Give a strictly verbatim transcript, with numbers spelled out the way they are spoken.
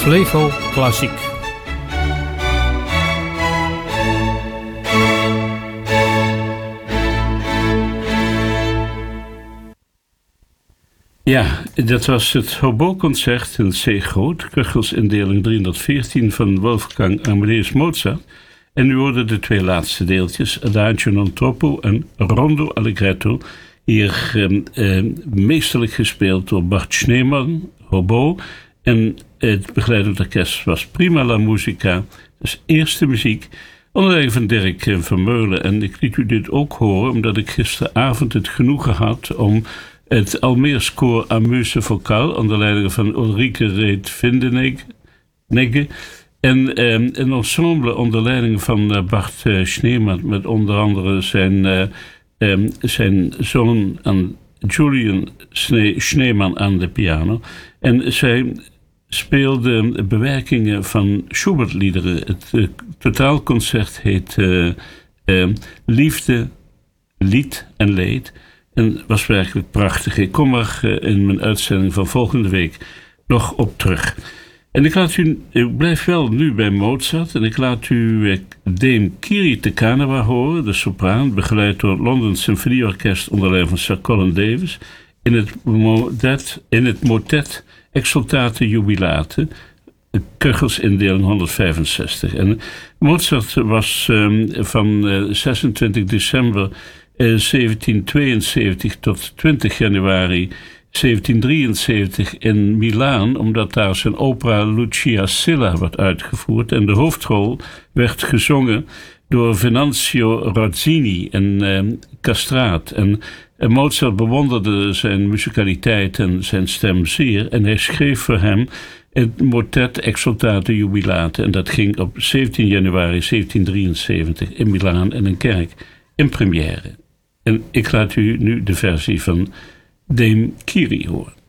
Flevo Klassiek. Ja, dat was het Hobo-concert in C groot, Köchelsindeling driehonderdveertien van Wolfgang Amadeus Mozart. En nu worden de twee laatste deeltjes, Adagio non troppo en Rondo allegretto, hier eh, eh, meesterlijk gespeeld door Bart Schneemann, hobo. En het begeleidend orkest was Prima la Musica, dus eerste muziek, onder leiding van Dirk Vermeulen. En ik liet u dit ook horen, omdat ik gisteravond het genoegen had om het Almeers koor Amuse Vocal onder leiding van Ulrike Reet-Vindenegge en eh, een ensemble onder leiding van uh, Bart uh, Schneemann met onder andere zijn, uh, um, zijn zoon aan Julian Sne- Schneemann aan de piano. En zij speelde bewerkingen van Schubert-liederen. Het uh, totaalconcert heet uh, uh, Liefde, Lied en Leed. En was werkelijk prachtig. Ik kom er uh, in mijn uitzending van volgende week nog op terug. En ik laat u, ik blijf wel nu bij Mozart. En ik laat u uh, Dame Kiri te Caneva horen, de sopraan, begeleid door het London Symfonieorkest onder leiding van Sir Colin Davis, in het motet, in het motet Exultate Jubilate, Köchelsindeling honderdvijfenzestig. En Mozart was um, van uh, zesentwintig december uh, zeventienhonderdtweeënzeventig tot twintig januari zeventienhonderddrieënzeventig in Milaan, omdat daar zijn opera Lucia Silla wordt uitgevoerd. En de hoofdrol werd gezongen door Venanzio Rozzini en uh, Castraat. En uh, Mozart bewonderde zijn muzikaliteit en zijn stem zeer. En hij schreef voor hem het motet Exultate Jubilate. En dat ging op zeventien januari zeventienhonderddrieënzeventig in Milaan in een kerk in première. En ik laat u nu de versie van Dame Kiri horen.